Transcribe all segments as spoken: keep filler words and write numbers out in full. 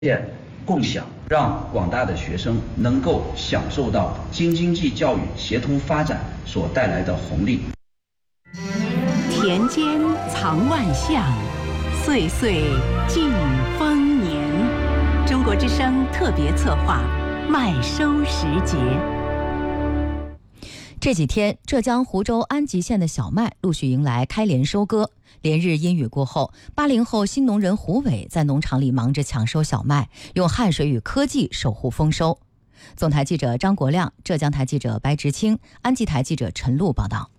共享，让广大的学生能够享受到京津冀教育协同发展所带来的红利。 田间藏万象，岁岁尽丰年。中国之声特别策划麦收时节。 这几天，浙江湖州安吉县的小麦陆续迎来开镰收割。连日阴雨过后，八零后新农人胡伟在农场里忙着抢收小麦，用汗水与科技守护丰收。总台记者张国亮、浙江台记者白直清、安吉台记者陈露报道。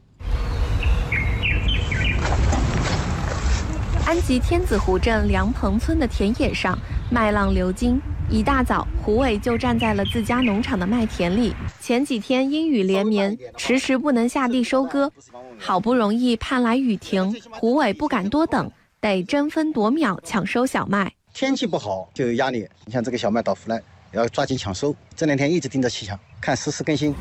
安吉天子湖镇梁棚村的田野上，麦浪流金。一大早，胡伟就站在了自家农场的麦田里。前几天阴雨连绵，迟迟不能下地收割，好不容易盼来雨停，胡伟不敢多等，得争分夺秒抢收小麦。 天气不好就有压力，你像这个小麦到腐烂，要抓紧抢收。这两天一直盯着气象，看实时更新。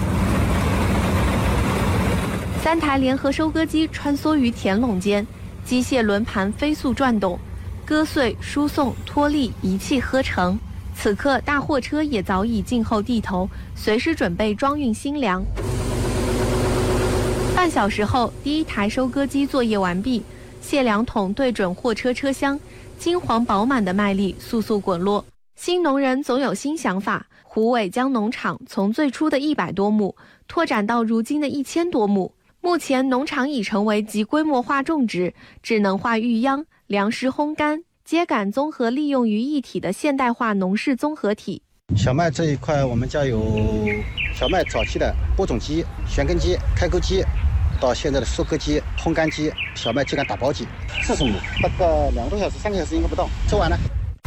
三台联合收割机穿梭于田垄间，机械轮盘飞速转动。割碎、输送、脱粒一气呵成。此刻，大货车也早已静候地头，随时准备装运新粮。半小时后，第一台收割机作业完毕，卸粮桶对准货车车厢，金黄饱满的麦粒簌簌滚落。新农人总有新想法，胡伟将农场从最初的一百多亩拓展到如今的一千多亩。目前，农场已成为集规模化种植、智能化育秧、粮食烘干、秸秆综合利用于一体的现代化农事综合体。 小麦这一块，我们家有小麦早期的播种机、旋耕机、开沟机，到现在的收割机、烘干机、小麦秸秆打包机，四十亩，大概两个多小时、三个小时应该不到，收完了。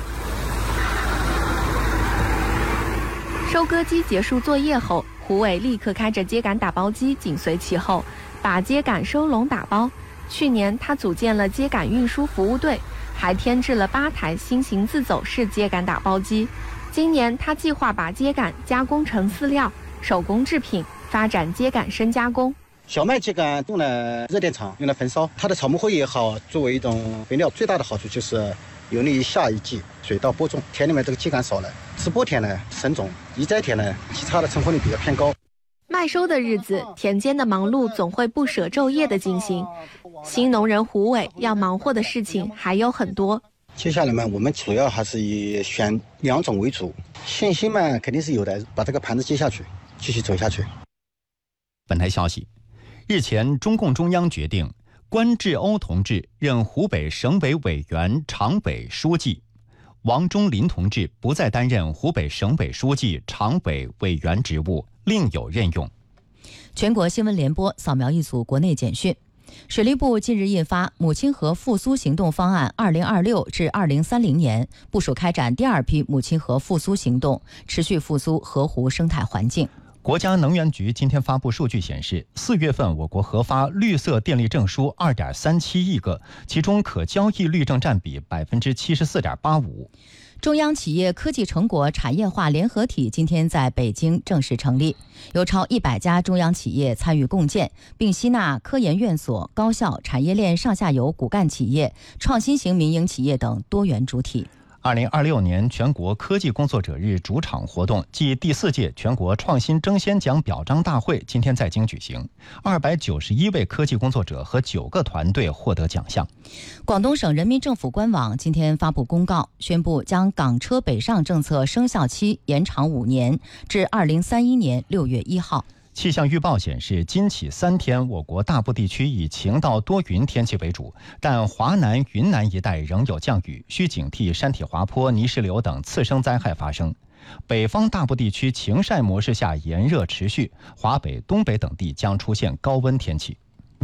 收割机结束作业后，胡伟立刻开着秸秆打包机紧随其后，把秸秆收拢打包。去年，他组建了秸秆运输服务队，还添置了八台新型自走式秸秆打包机。今年，他计划把秸秆加工成饲料、手工制品，发展秸秆深加工。 小麦秸秆用了热电场，用来焚烧，它的草木灰也好，作为一种肥料，最大的好处就是有利于下一季水稻播种。田里面这个秸秆少了，直播田呢省种，移栽田呢其他的成活率比较偏高。 麦收的日子，田间的忙碌总会不舍昼夜的进行。新农人胡伟要忙活的事情还有很多。 接下来嘛，我们主要还是以选两种为主，信心嘛肯定是有的，把这个盘子接下去，继续走下去。 本台消息，日前中共中央决定，关志欧同志任湖北省委委员、常委书记，王忠林同志不再担任湖北省委书记、常委委员职务，另有任用。 全国新闻联播扫描一组国内简讯。水利部近日印发《母亲河复苏行动方案（二零二六至二零三零年）》，部署开展第二批母亲河复苏行动，持续复苏河湖生态环境。 国家能源局今天发布数据显示，四月份我国核发绿色电力证书 二点三七亿个，其中可交易绿证占比 百分之七十四点八五。 中央企业科技成果产业化联合体今天在北京正式成立，由超一百家中央企业参与共建，并吸纳科研院所、高校、产业链上下游骨干企业、创新型民营企业等多元主体。 二零二六年全国科技工作者日主场活动暨第四届全国创新争先奖表彰大会今天在京举行，二百九十一位科技工作者和九个团队获得奖项。 广东省人民政府官网今天发布公告，宣布将港车北上政策生效期延长五年，至二零三一年六月一号。 气象预报显示，今起三天，我国大部地区以晴到多云天气为主，但华南、云南一带仍有降雨，需警惕山体滑坡、泥石流等次生灾害发生。北方大部地区晴晒模式下炎热持续，华北、东北等地将出现高温天气。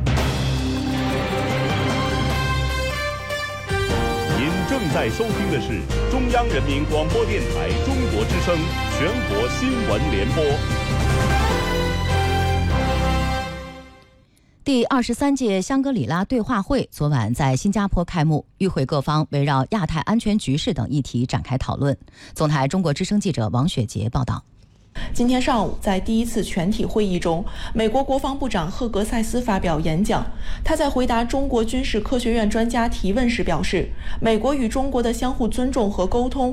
您正在收听的是中央人民广播电台中国之声全国新闻联播。 第二十三届香格里拉对话会昨晚在新加坡开幕，与会各方围绕亚太安全局势等议题展开讨论。总台中国之声记者王雪杰报道。 今天上午，在第一次全体会议中，美国国防部长赫格塞斯发表演讲。他在回答中国军事科学院专家提问时表示，美国与中国的相互尊重和沟通